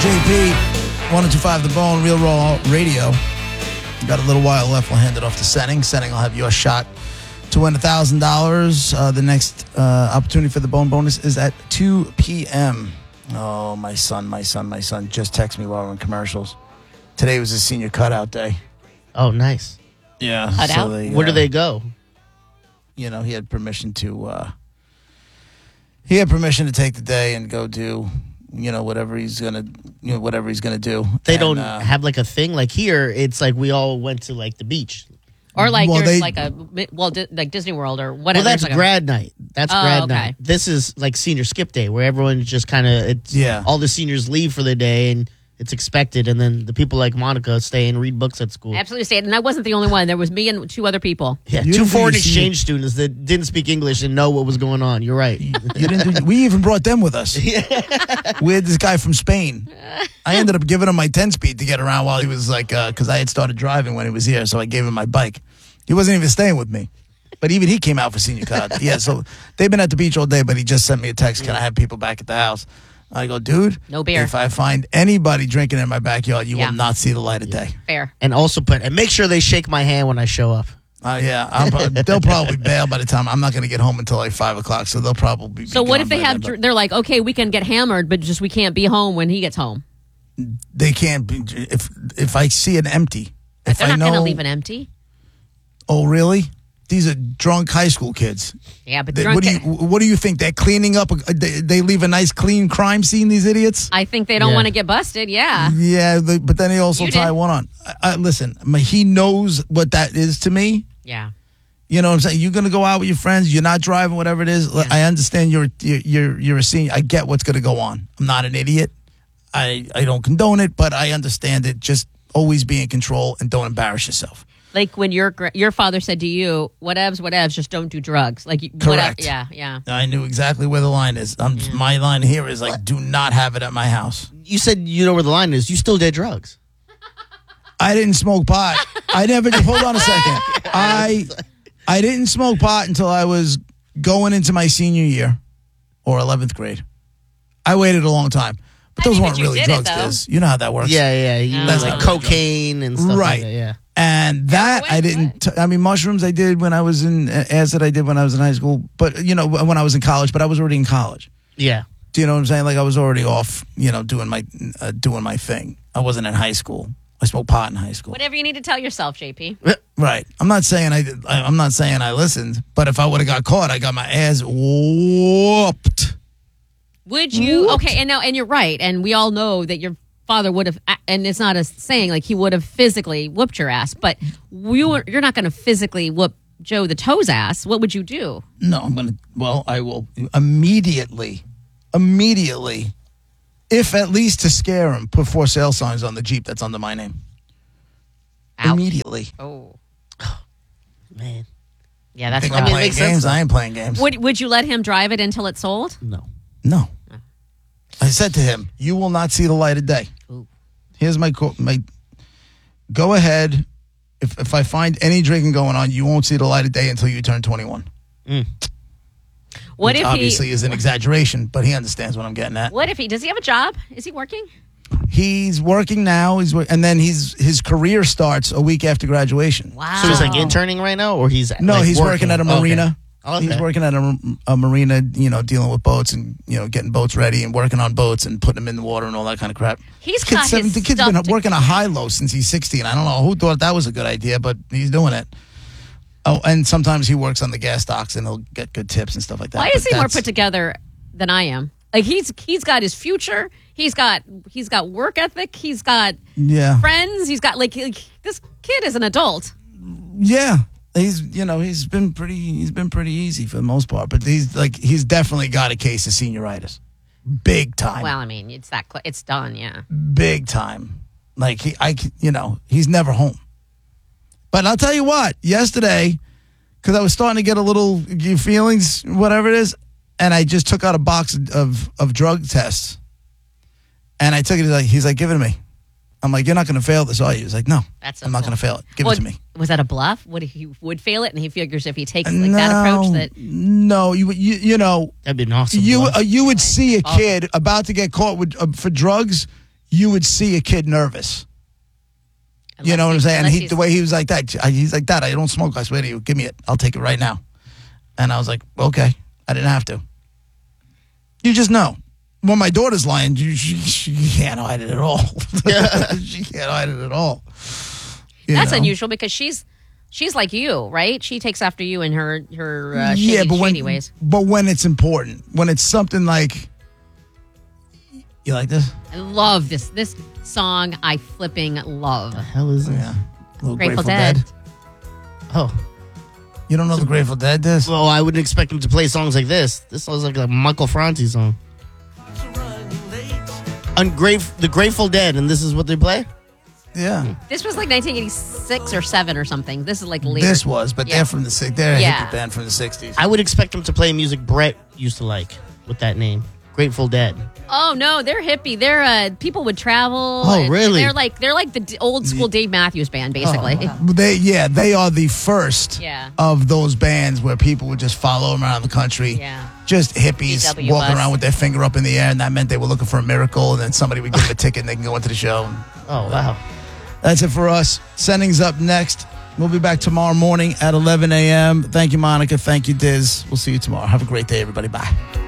JP, 102.5 The Bone, Real Raw Radio. Got a little while left. We'll hand it off to Senning. Senning will have your shot to win $1,000. The next opportunity for the Bone bonus is at 2 p.m. Oh, my son just texted me while we're in commercials. Today was his senior cutout day. Oh, nice. Yeah. Cutout? Where do they go? You know, he had permission to take the day and go do, whatever he's gonna do. They don't have like a thing like here. It's like we all went to like the beach, or like there's like Disney World or whatever. Well, that's grad night. That's grad night. This is like senior skip day where everyone just kind of all the seniors leave for the day and it's expected, and then the people like Monica stay and read books at school. Absolutely stayed, and I wasn't the only one. There was me and two other people. Yeah, two foreign exchange students that didn't speak English and know what was going on. You're right. We even brought them with us. We had this guy from Spain. I ended up giving him my 10-speed to get around while he was like, because I had started driving when he was here, so I gave him my bike. He wasn't even staying with me. But even he came out for senior card. Yeah, so they've been at the beach all day, but he just sent me a text, can I have people back at the house? I go, dude, no beer. If I find anybody drinking in my backyard, you will not see the light of day. Fair. And also make sure they shake my hand when I show up. They'll probably bail by the time. I'm not going to get home until like 5 o'clock, so they'll probably be So what if they have? They're like, okay, we can get hammered, but just we can't be home when he gets home. They can't be if I see it empty. If they're not going to leave it empty. Oh, really? These are drunk high school kids. Yeah, but what do you think? They're cleaning up? They leave a nice clean crime scene, these idiots? I think they don't want to get busted, yeah. Yeah, but then they also tie one on. Listen, he knows what that is to me. Yeah. You know what I'm saying? You're going to go out with your friends. You're not driving, whatever it is. Yeah. I understand you're a senior. I get what's going to go on. I'm not an idiot. I don't condone it, but I understand it. Just always be in control and don't embarrass yourself. Like when your father said to you, whatevs, just don't do drugs. Like correct. Yeah. I knew exactly where the line is. My line here is like, do not have it at my house. You said you know where the line is. You still did drugs. I didn't smoke pot. I never did. Hold on a second. I didn't smoke pot until I was going into my senior year or 11th grade. I waited a long time. But those weren't really drugs, Diz. You know how that works. Yeah. That's like cocaine and stuff like that, yeah. And that I didn't, mushrooms I did when I was in, acid I did when I was in high school, but, when I was in college, but I was already in college. Yeah. Do you know what I'm saying? Like I was already off, doing my thing. I wasn't in high school. I smoked pot in high school. Whatever you need to tell yourself, JP. Right. I'm not saying I listened, but if I would have got caught, I got my ass whooped. Would you? Okay, and you're right, and we all know that your father would have, and it's not a saying, like he would have physically whooped your ass, but you're not going to physically whoop Joe the Toe's ass. What would you do? No, I will immediately, if at least to scare him, put for sale signs on the Jeep that's under my name. Ouch. Immediately. Oh. Man. Yeah, that's I'm playing games. I ain't playing games. Would you let him drive it until it's sold? No. I said to him, you will not see the light of day. Ooh. Here's my go ahead. If I find any drinking going on, you won't see the light of day until you turn 21. What if obviously is an exaggeration, but he understands what I'm getting at. What if does he have a job? Is he working? He's working now. And then his career starts a week after graduation. Wow. So he's like interning right now, or he's he's working at a marina. Okay. He's working at a marina, dealing with boats and, getting boats ready and working on boats and putting them in the water and all that kind of crap. The kid's been working a high-low since he's 16. I don't know who thought that was a good idea, but he's doing it. Oh, and sometimes he works on the gas docks and he'll get good tips and stuff like that. Why is he more put together than I am? Like he's got his future. He's got work ethic. He's got friends. He's got this kid is an adult. Yeah. He's been pretty easy for the most part, but he's definitely got a case of senioritis, big time. Well, I mean, it's done, yeah, big time. Like he's never home. But I'll tell you what, yesterday, because I was starting to get a little feelings, whatever it is, and I just took out a box of drug tests, and I took it. He's like, give it to me. I'm like, you're not going to fail this, are you? He's like, no, I'm not going to fail it. Give it to me. Was that a bluff? He would fail it, and he figures if he takes that approach that... No, you know... That'd be an awesome You would see a kid about to get caught with for drugs, you would see a kid nervous. You know what I'm saying? The way he was like that, he's like, Dad, I don't smoke. I swear to you. Give me it. I'll take it right now. And I was like, okay. I didn't have to. You just know. When my daughter's lying, she can't hide it at all. She can't hide it at all. That's unusual because she's like you, right? She takes after you in her shady ways. But when it's important, when it's something like, you like this? I love this song. I flipping love. The hell is this? Yeah, Grateful Dead. Oh, you don't know the Grateful Dead? This? Well, I wouldn't expect them to play songs like this. This sounds like a Michael Franti song. The Grateful Dead, and this is what they play? Yeah. This was like 1986 or 7 or something. This is like later. This was, but they're from the 60s. They're a hippie band from the 60s. I would expect them to play music Brett used to like with that name, Grateful Dead. Oh no, they're hippie. They're people would travel. Oh really? They're like the old school Dave Matthews Band, basically. Oh, wow. They are the first of those bands where people would just follow them around the country. Yeah. Just hippies walking around with their finger up in the air, and that meant they were looking for a miracle, and then somebody would give them a ticket and they can go into the show. Oh wow. That's it for us. Sending's up next. We'll be back tomorrow morning at 11 a.m. Thank you, Monica. Thank you, Diz. We'll see you tomorrow. Have a great day, everybody. Bye.